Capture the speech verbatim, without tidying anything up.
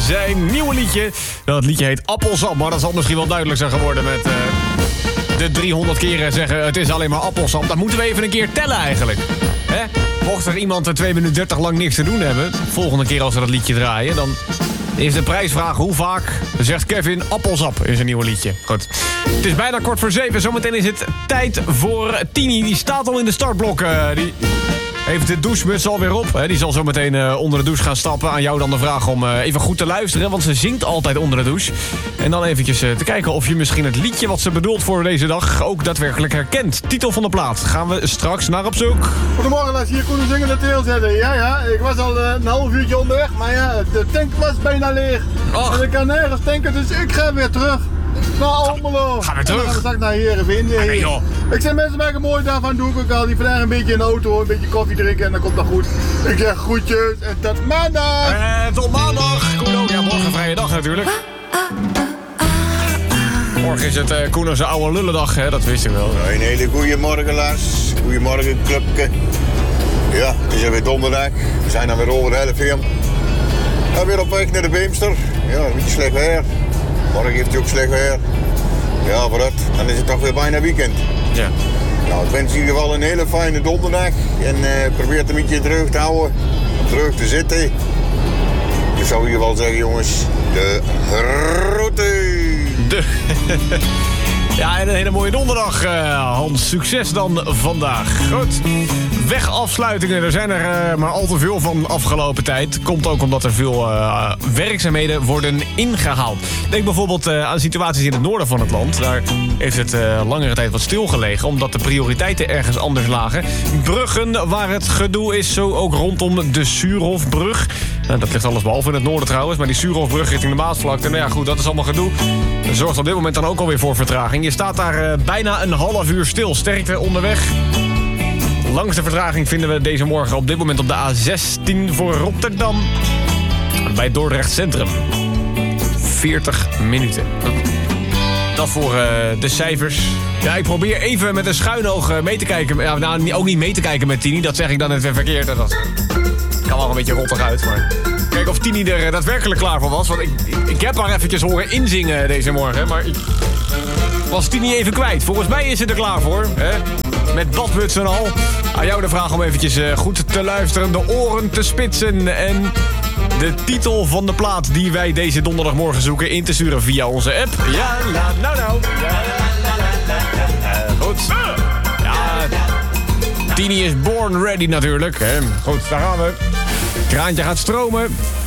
zijn nieuwe liedje. Dat liedje heet Appelsap, maar dat zal misschien wel duidelijk zijn geworden met uh, de driehonderd keren zeggen het is alleen maar appelsap. Dat moeten we even een keer tellen eigenlijk. Hè? Mocht er iemand er twee minuten dertig lang niks te doen hebben, volgende keer als we dat liedje draaien, dan is de prijsvraag hoe vaak zegt Kevin appelsap in zijn nieuwe liedje. Goed. Het is bijna kort voor zeven. Zometeen is het tijd voor Tini. Die staat al in de startblokken. Die heeft de douchemuts alweer op. Die zal zometeen uh, onder de douche gaan stappen. Aan jou dan de vraag om uh, even goed te luisteren. Want ze zingt altijd onder de douche. En dan eventjes uh, te kijken of je misschien het liedje wat ze bedoelt voor deze dag ook daadwerkelijk herkent. Titel van de plaat. Gaan we straks naar op zoek. Goedemorgen, laat hier Koen zingen de teel zetten. Ja, ja, ik was al uh, een half uurtje onderweg. Maar ja, de tank was bijna leeg. Och. En ik kan nergens tanken, dus ik ga weer terug. Naar Almelo. Ga weer terug. En dan gaan we straks naar Heerenveen. Nee, joh. Ik zeg mensen, maken mooi daarvan doe ik ook al. Die vandaag een beetje in de auto, een beetje koffie drinken en dan komt dat goed. Ik zeg groetjes en tot maandag. En tot maandag. Koen ook. Ja, morgen vrije dag natuurlijk. Morgen is het uh, Koen zijn oude lullendag, hè? Dat wist ik wel. Een hele goede morgen, Lars. Goedemorgen, clubke. Ja, het is weer donderdag. We zijn dan weer over de helft heen. En weer op weg naar de Beemster. Ja, een beetje slecht weer. Morgen heeft hij ook slecht weer. Ja, vooruit. Dan is het toch weer bijna weekend. Ja. Nou, ik wens in ieder geval een hele fijne donderdag. En uh, probeer het een beetje terug te houden. Terug te zitten. Ik zou in ieder geval zeggen, jongens, de groeten. De... Ja, en een hele mooie donderdag, uh, Hans. Succes dan vandaag. Goed. Wegafsluitingen, er zijn er uh, maar al te veel van afgelopen tijd. Komt ook omdat er veel uh, werkzaamheden worden ingehaald. Denk bijvoorbeeld uh, aan situaties in het noorden van het land. Daar heeft het uh, langere tijd wat stilgelegen, omdat de prioriteiten ergens anders lagen. Bruggen, waar het gedoe is, zo ook rondom de Suurhofbrug. Nou, dat ligt alles behalve in het noorden trouwens, maar die Suurhofbrug richting de Maasvlakte. Nou ja, goed, dat is allemaal gedoe. Dat zorgt op dit moment dan ook alweer voor vertraging. Je staat daar uh, bijna een half uur stil. Sterkte onderweg. Langste vertraging vinden we deze morgen op dit moment op de A zestien voor Rotterdam. Bij Dordrecht Centrum. veertig minuten. Dat voor uh, de cijfers. Ja, ik probeer even met een schuin oog mee te kijken. Ja, nou, ook niet mee te kijken met Tini. Dat zeg ik dan net weer verkeerd. Dat kan wel een beetje rottig uit, maar... Kijk of Tini er daadwerkelijk klaar voor was. Want ik, ik, ik heb haar eventjes horen inzingen deze morgen. Maar ik was Tini even kwijt. Volgens mij is ze er klaar voor. Hè? Met badmuts en al. Aan jou de vraag om eventjes uh, goed te luisteren. De oren te spitsen. En de titel van de plaat die wij deze donderdagmorgen zoeken in te sturen via onze app. Ja, la, nou, nou. Ja, la, la, la, la. Goed. Ja, Tini is born ready natuurlijk. Hè? Goed, daar gaan we. Kraantje gaat stromen.